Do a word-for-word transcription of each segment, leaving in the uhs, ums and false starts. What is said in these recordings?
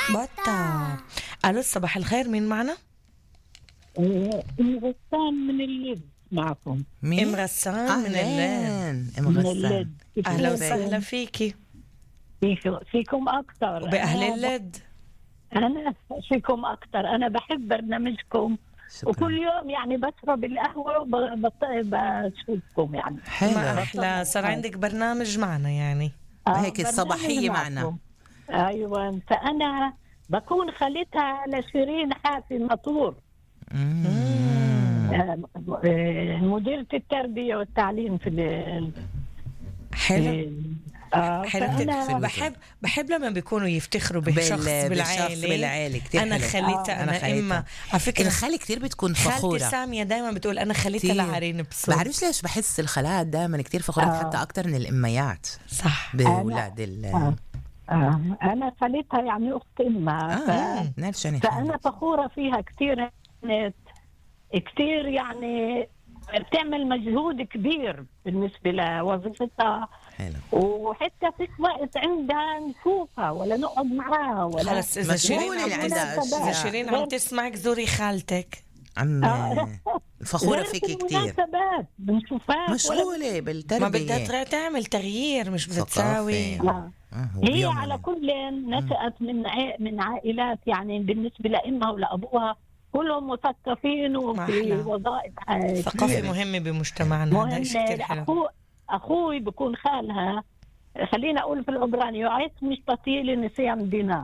بطة. ألو صباح الخير، مين معنا؟ ام غسان من الليد معكم. ام غسان من الليد. ام من غسان الليد. أهلا وسهلا فيكي فيكم فيكم اكثر وبأهل أنا- الليد. انا فيكم اكثر، انا بحب برنامجكم شكرا. وكل يوم يعني بشرب القهوه وبشوفكم يعني. حلو. ما أحلى، صار عندك برنامج معنا يعني. آه، هيك برنامج الصباحية معنا. معكم. ايوه، فانا بكون خالتها لشيرين حافي مطور، مم. آه، آه، مديرة التربية والتعليم في ال- حلو آه، حلو. فأنا- بحب بحب لما بيكونوا يفتخروا بال- بشخص بالشخص بالعائلة. بالعائلة كتير أنا حلو. خليتها، آه، أنا, أنا خليتها. إما على فكرة الخالة كتير بتكون فخورة. خالتي سامية دايما بتقول أنا خليتها كتير. لعرين بصوت. بعرفش ليش بحس الخالات دايما كتير فخورة، آه. حتى أكتر من الأميات صح. بأولاد ال آه. آه. أنا خالتها يعني أخت أمها، آه. ف... نعرف شو يعني فأنا خالة. فخورة فيها كتير. كانت كتير يعني بتعمل مجهود كبير بالنسبة لوظيفتها، حلو. وحتى في وقت عندها نشوفها ولا نقعد معاها ولا خلص إذا مشغولة شيرين اللي عم عندها تس- إذا أشياء. شيرين عم تسمعك زوري خالتك. عم آه. فخورة غير فيكي في كتير. المناسبات بنشوفها مشغولة ما بالتربية. بدها ترى تعمل تغيير، مش بدها تساوي. ثقافة. آه. آه، هو هي بيوم على عليه. كل نشأت من عائ... من عائلات يعني بالنسبة لأمها ولأبوها كلهم مثقفين ما وفي أحلى. وظائف ح- ثقافة كبيرة. مهمة بمجتمعنا، هذا مهم. شيء كتير حلو. أخو... أخوي بكون خالها، خلينا أقول في العبراني يعيش مش بطيلة نسيان دينا.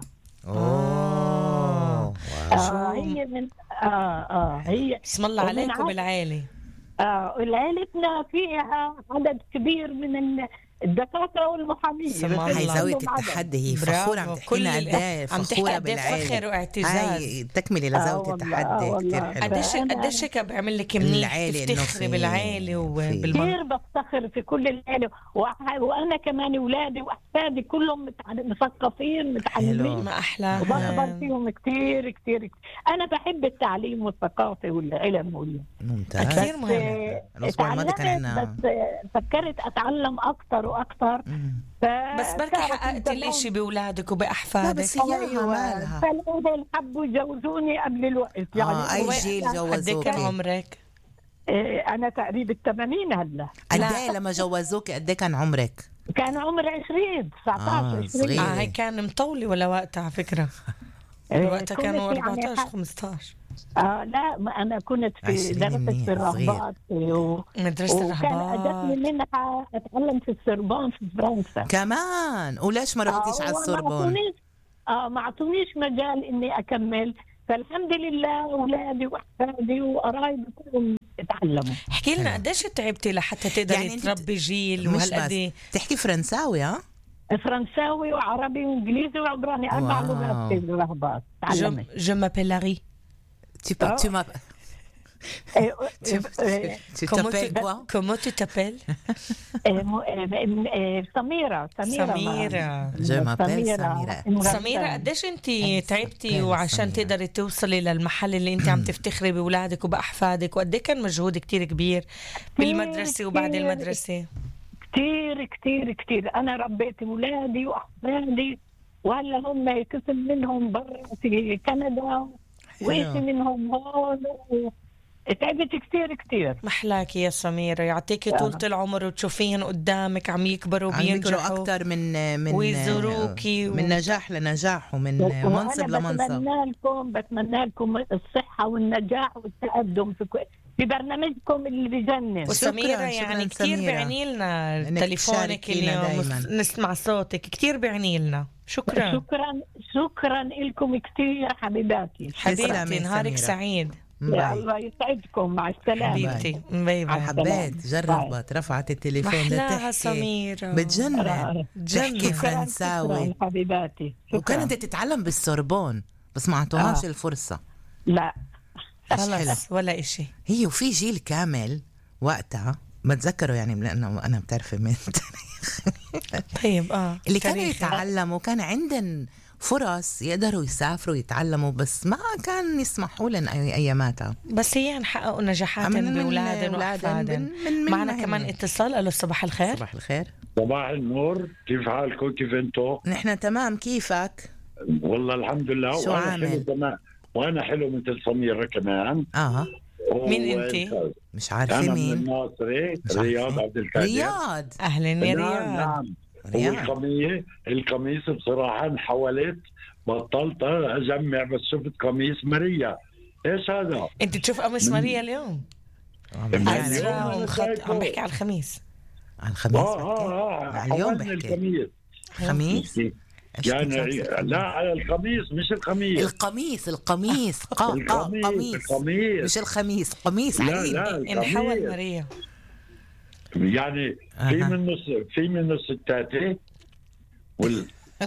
أوه. آه هي من آه آه هي اسم الله ومن عليكم عائلة- بالعائلة. آه عائلتنا فيها عدد كبير من الدكاترة والمحامين. سم بس الله. هاي عندهم زاوية عدد. التحدي، هي برافو. فخورة عم كل تحكينا ال- قد ايه عم فخورة تحكي قد إيه بالعائلة. فخر واعتزاز. هاي تكملة آه لزاوية والله، التحدي آه كتير والله. حلو. قديش فأنا- قديش هيك بعمل لك منيح العائلة إنه تفتخري في- بالعائلة وبالمنطقة. كثير بفتخر في كل العائلة، وأح- وأنا كمان أولادي وأحفادي كلهم متع- مثقفين متعلمين، ما أحلى. وبخبر فيهم كثير كثير. أنا بحب التعليم والثقافة والعلم وال... ممتاز. كثير بس مهم. آه، الأسبوع الماضي كان اتعلمت، عنا- بس آه، فكرت أتعلم أكثر وأكثر. مم. بس بركي حققتي الاشي بأولادك لا وبأحفادك. بس هي مالها. فالأهل حبوا يجوزوني قبل الوقت يعني. آه، أي وين- جيل قد إيه جوزوكي؟ كان عمرك؟ آه، أنا تقريبا الثمانين هلا. قد لا. ايه لما جوزوكي قد ايه كان عمرك؟ كان عمري عشرين تسعة عشر آه، عشرين. صغير. اه هي كان مطولة ولا وقتها على فكرة؟ آه، وقتها كانوا كنت يعني أربعتاشر ح- خمستاشر. آه لا، ما أنا كنت في عشرين درست منيح، في الرهبات و... مدرسة وكان أجتني الرهبات. منحة أتعلم في السربون في فرنسا. كمان. وليش ما رحتيش على وما السوربون؟ أعطونيش- اه ما اعطونيش مجال اني اكمل، فالحمد لله اولادي واحفادي وقرايبي كلهم اتعلموا. احكي لنا قديش تعبتي لحتى تقدري يعني أنت تربي جيل مش وهالقد بس تحكي فرنساوي؟ ها فرنساوي وعربي وانجليزي وعبراني، اربع واو. لغات في الرهبات تعلمت. جو مابيل لاري. tu peux tu m'as إيه، tu إيه، tu Comment t'appelles tu- quoi? comment tu t'appelles؟ إيه، م- إيه، إيه، سميرة سميرة سميرة. Je m'appelle Samira. سميرة قديش انت تعبتي سميرة. وعشان تقدري توصلي للمحل اللي انت عم تفتخري بأولادك وبأحفادك، وقد كان مجهود كتير كبير بالمدرسة وبعد كتير. المدرسة؟ كتير كتير كتير. أنا ربيت أولادي وأحفادي، وهلا هم قسم منهم برا في كندا وقسم منهم هون. تعبت كتير كتير. محلاكي يا سميرة، يعطيكي طولة العمر وتشوفيهن قدامك عم يكبروا عم يكبروا وبينجحوا أكتر من من ويزوروكي و- من نجاح لنجاح ومن منصب وأنا لمنصب. بتمنى لكم بتمنى لكم الصحة والنجاح والتقدم في كو- في برنامجكم اللي بجنن. وسميرة شكراً، يعني شكراً كتير سميرة. بيعني لنا إنك تليفونك تشاركينا اليوم دايماً. نسمع صوتك، كتير بيعني لنا. شكرا شكرا شكرا لكم كتير حبيباتي. حبيبتي، تسلمي نهارك سميرة. سعيد يا باي. الله يسعدكم، مع السلامة. حبيبتي. باي باي. السلامة. حبيت جربت رفعت التليفون محلاها لتحكي سميرة. بتجنن جنن. تحكي شكراً، فرنساوي شكراً حبيباتي. شكراً. وكانت تتعلم بالسوربون بس ما اعطوهاش آه. الفرصة. لا خلص ولا إشي. هي وفي جيل كامل وقتها بتذكره يعني لانه انا بتعرف من طيب اه اللي كانوا تاريخ. يتعلموا كان عندهم فرص يقدروا يسافروا يتعلموا بس ما كان يسمحوا لهم أي- اياماتها. بس هي نحققوا نجاحات من- من بأولادن أولادن، وأحفادن. من- من- من معنا مهنة. كمان اتصال. ألو صباح الخير. صباح الخير. صباح النور، كيف حالكم؟ كيف انتو؟ نحن تمام، كيفك؟ والله الحمد لله. شو وأنا عامل؟ حلو كمان، وأنا حلو مثل سميرة كمان. اه مين و- أنت؟ مش عارفة أنا من مين. الناصري، مش رياض عارفة. عبد القادر. رياض. أهلا يا نعم رياض. نعم. رياض. والقميص القميص بصراحة انحولت، بطلت أجمع بس شفت قميص ماريا. إيش هذا؟ أنت تشوف قميص من- ماريا اليوم آه، من يعني اليوم أزرق أنا ومخط. شايفه. عم بحكي على الخميس. على الخميس آه بحكي. آه آه لا، اليوم حولنا بحكي. القميص. خميس. إيش يعني كنت لابسة لا، على القميص مش القميص. القميص القميص قا قا القميص قميص القميص. مش الخميس قميص لا عريض. لا انحول القميص. ماريا. يعني أها. في منه س- في منه ستاتي وال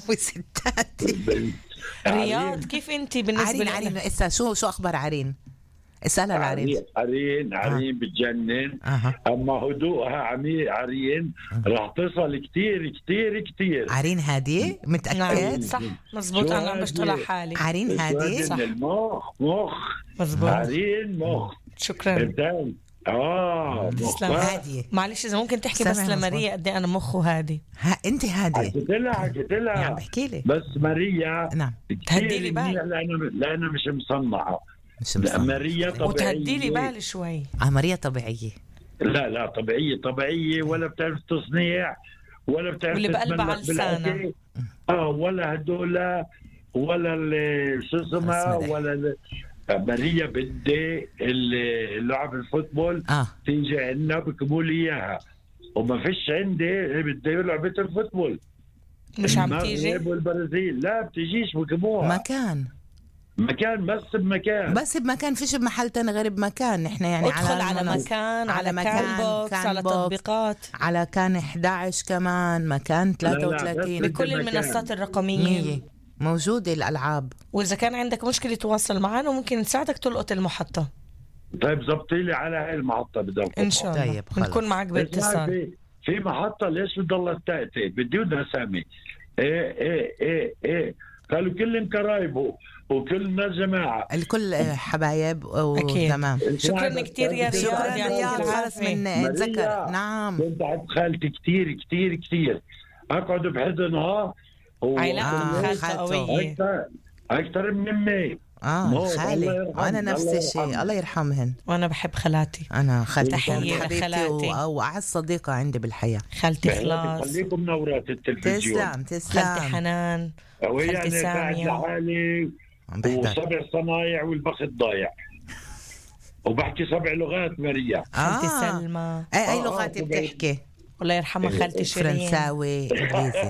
وستاتي. رياض كيف أنت بالنسبة عرين لك؟ عرين اسا شو شو اخبار عرين؟ اسالها العرين. عرين عرين بتجنن. اها اما هدوءها عمي عرين راح تصل كتير كتير كتير. عرين هادية نعم متأكد؟ صح مزبوط. شو أنا عم بشتغل على هادي؟ حالي. عرين هادية؟ صح. المخ مخ مزبوط. عرين مخ. شكرا. فهمت؟ اه تسلم. مخ. هادية. معلش إذا ممكن تحكي بس سامع لماريا قد إيه أنا مخه هادي. ها انت هادية. حكيت لها حكيت عم لها بحكي لي. بس ماريا نعم تهدي لي كتير بال. منيح لأنها لأنها مش مصنعة. مش لا مصنع. ماريا طبيعية. وتهدي لي بالي شوي. عمرية طبيعية. لا لا طبيعية طبيعية، ولا بتعرف تصنيع ولا بتعرف واللي بقلبها تتملك على لسانها. بالأكل. اه ولا هدول ولا ال- شو اسمها اسمها. ولا ال- ماريا بدي ال- لعب الفوتبول اه تيجي عندنا بكموا لي اياها، وما فيش عندي بدي لعبة الفوتبول. مش عم تيجي. المغرب والبرازيل لا بتجيش بكموها. مكان مكان بس بمكان. بس بمكان فيش بمحل تاني غير بمكان. نحن يعني ادخل على المنص- مكان، على على مكان مكان، بوكس، كان على بوكس. تطبيقات، على كان إحدى عشر كمان مكان لا، لا، ثلاثة وثلاثين. بس بكل مكان. المنصات الرقمية. مية موجودة الألعاب. وإذا كان عندك مشكلة تواصل معنا ممكن نساعدك تلقط المحطة طيب زبطي لي على هاي المحطة بدل إن شاء الله. طيب، خلص. بنكون معك باتصال. في في محطة ليش بتضلها تأتي؟ بدي بدها سامي. ايه ايه ايه ايه قالوا كلهم كرايبه وكلنا جماعة. الكل آه، حبايب أكيد. وتمام. شكرا كثير يا شكراً رياض، شكرا يعطيك رياض. خلص العافية. من ماريا. اتذكر. نعم كنت عند خالتي كتير كتير كتير اقعد بحضنها و- علاقته آه، بخالته خالته. قوية. اكثر اكثر من امي. اه مو، الله خالي. يرحمه، وانا نفس الله الشيء. يرحمه. الله يرحمهن. وأنا بحب خالاتي. انا خالتي تحية كانت حبيبتي لخالاتي. و- واعز صديقه عندي بالحياه. خالتي خلاص، خليكم منورات التلفزيون. تسلم تسلم. خالتي حنان، ويعني خالتي قاعد سامية. لحالي عم بحضر. وسبع صنايع والبخت ضايع، وبحكي سبع لغات ماريا. خالتي آه. سلمى، اي اي آه، لغات آه، بتحكي؟ الله يرحمها خالتي شيرين. فرنساوي انجليزي.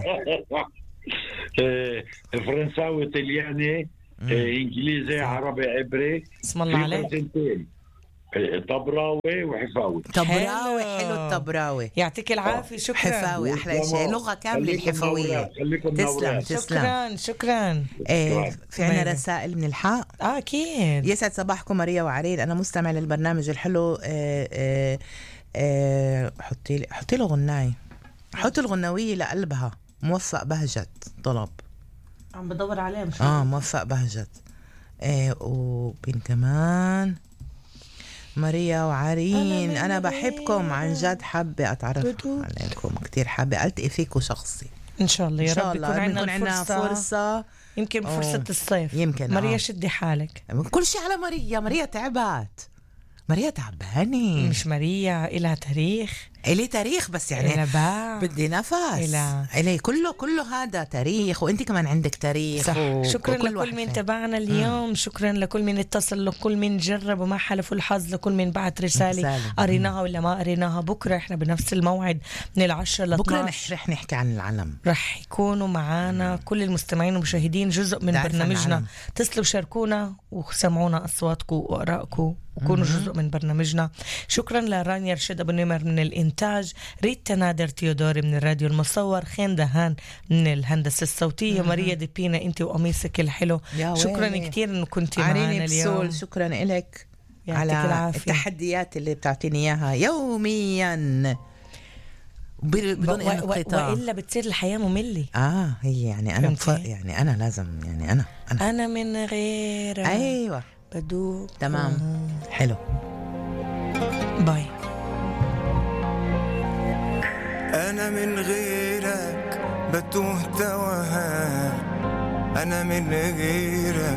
آه، فرنساوي ايطالياني آه، انجليزي عربي عبري. اسم الله في عليك. لغتين آه، طبراوي وحفاوي. طبراوي. حلو. حلو الطبراوي. يعطيك العافية. شكرا. حفاوي احلى شيء. لغه كامله خليكم الحفاويه. منورات، خليكم تسلم منورات. تسلم. شكرا شكرا. إيه في عنا باي. رسائل من الحق. آه أكيد. يسعد صباحكم ماريا وعرين. انا مستمع للبرنامج الحلو. آه، آه، آه، حطي لي حطي له غناي. حطي الغناويه لقلبها. موفق بهجت طلب. عم بدور عليه مش اه موفق بهجت. آه وبين كمان ماريا وعرين. أنا انا من بحبكم عن جد. حابه اتعرف بدو. عليكم كثير. حابه التقي فيكم شخصي إن شاء الله. ان يا شاء رب الله. يكون يكون عندنا عندنا فرصة. فرصه. يمكن بفرصة أوه. الصيف. يمكن، ماريا آه. شدي حالك. كل شيء على ماريا. ماريا تعبت. ماريا تعبانه. مش ماريا إلها تاريخ، إلي تاريخ بس يعني إلها باع. بدي نفس. إلى. إلي كله كله هذا تاريخ. وانت كمان عندك تاريخ. صح. و... شكرا وكل لكل واحد من فين. تابعنا اليوم. شكرا لكل من اتصل، لكل من جرب وما حلف الحظ، لكل من بعت رسالة رسالة. قريناها ولا ما قريناها. بكرة احنا بنفس الموعد من العشرة ل بكره اثناشر رح نحكي عن العلم. رح يكونوا معنا كل المستمعين والمشاهدين جزء من تعرف عن برنامجنا. العالم. اتصلوا شاركونا وسمعونا أصواتكم وآرائكم وكونوا جزء من برنامجنا. شكرا لرانيا رشيد أبو نمر من الإنتاج، ريتا نادر تيودوري من الراديو المصور، خين دهان من الهندسة الصوتية، ماريا دي بينا أنت وقميصك الحلو. يا شكرا ويلي. كتير أنه كنتي معنا عريني اليوم. بسول. شكرا لك يعطيك على العافية. التحديات اللي بتعطيني اياها يوميا بدون و- و- انقطاع. وإلا بتصير الحياة مملة. اه هي يعني انا فهمتي؟ بف... يعني انا لازم يعني انا انا أنا من غيرك ايوه بدوب. تمام. حلو. باي. أنا من غيرك بتوه توهان. أنا من غيرك